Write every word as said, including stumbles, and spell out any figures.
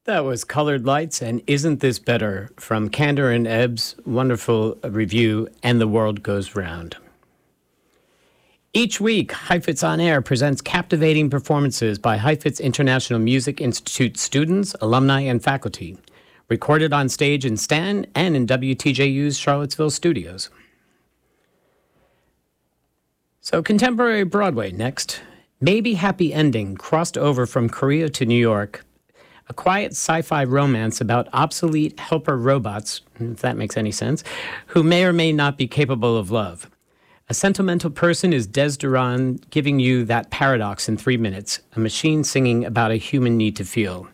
That was Colored Lights and Isn't This Better from Candor and Ebb's wonderful review, And the World Goes Round. Each week, Heifetz On Air presents captivating performances by Heifetz International Music Institute students, alumni, and faculty, recorded on stage in Stan and in W T J U's Charlottesville studios. So, contemporary Broadway next. Maybe Happy Ending crossed over from Korea to New York. A quiet sci-fi romance about obsolete helper robots, if that makes any sense, who may or may not be capable of love. A sentimental person is Des Duran, giving you that paradox in three minutes, a machine singing about a human need to feel.